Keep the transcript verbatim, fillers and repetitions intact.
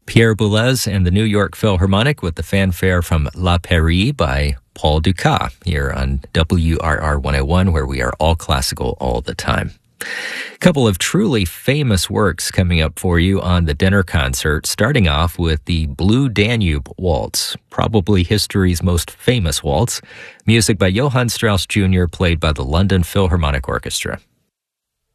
Pierre Boulez and the New York Philharmonic with the fanfare from La Pairie by Paul Dukas here on W R R one oh one, where we are all classical all the time. A couple of truly famous works coming up for you on the dinner concert, starting off with the Blue Danube Waltz, probably history's most famous waltz, music by Johann Strauss Junior, played by the London Philharmonic Orchestra.